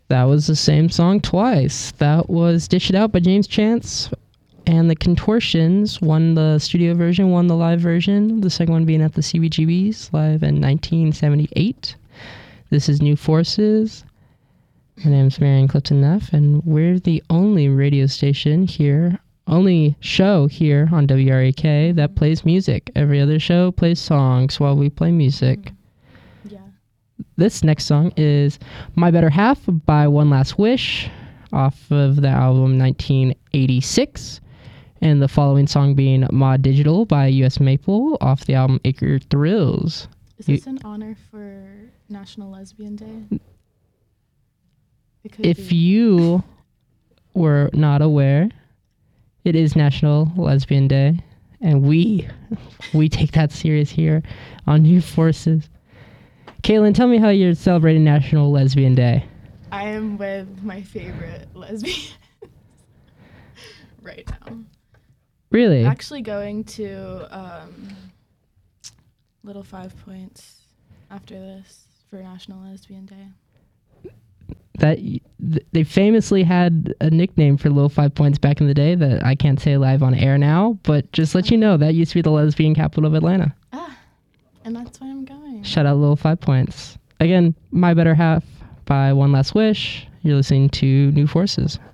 That was the same song twice. That was Dish It Out by James Chance. And the Contortions won the studio version, won the live version. The second one being at the CBGBs live in 1978. This is New Forces. My name's Marion Clifton Neff, and we're the only radio station here, only show here on WRAK that plays music. Every other show plays songs while we play music. Yeah. This next song is My Better Half by One Last Wish off of the album 1986. And the following song being Mod Digital by US Maple off the album Acre Thrills. Is this an honor for National Lesbian Day? If you were not aware, it is National Lesbian Day. And we take that serious here on New Forces. Kaylin, tell me how you're celebrating National Lesbian Day. I am with my favorite lesbian right now. Really? I'm actually going to Little 5 Points after this for National Lesbian Day. They famously had a nickname for Little 5 Points back in the day that I can't say live on air now, but just let you know, that used to be the lesbian capital of Atlanta. And that's why I'm going. Shout out Little 5 Points. Again, My Better Half by One Last Wish. You're listening to New Forces.